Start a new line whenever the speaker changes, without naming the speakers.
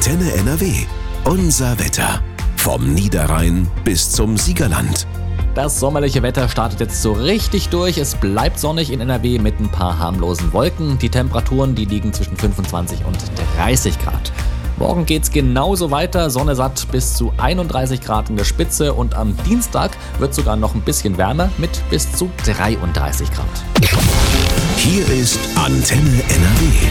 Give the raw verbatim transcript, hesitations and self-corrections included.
Antenne N R W. Unser Wetter. Vom Niederrhein bis zum Siegerland.
Das sommerliche Wetter startet jetzt so richtig durch. Es bleibt sonnig in N R W mit ein paar harmlosen Wolken. Die Temperaturen, die liegen zwischen fünfundzwanzig und dreißig Grad. Morgen geht's genauso weiter, Sonne satt bis zu einunddreißig Grad in der Spitze und am Dienstag wird sogar noch ein bisschen wärmer mit bis zu dreiunddreißig Grad.
Hier ist Antenne N R W.